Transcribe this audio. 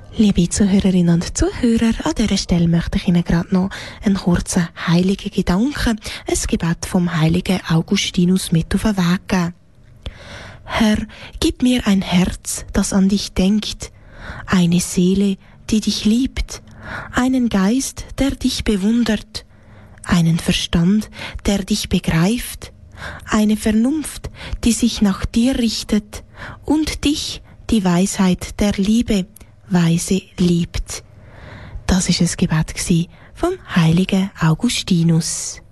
Liebe Zuhörerinnen und Zuhörer, an dieser Stelle möchte ich Ihnen gerade noch einen kurzen heiligen Gedanken, ein Gebet vom heiligen Augustinus mit auf den Weg geben. Herr, gib mir ein Herz, das an dich denkt, eine Seele, die dich liebt, einen Geist, der dich bewundert, einen Verstand, der dich begreift, eine Vernunft, die sich nach dir richtet und dich, die Weisheit der Liebe, weise liebt. Das ist ein Gebet vom heiligen Augustinus.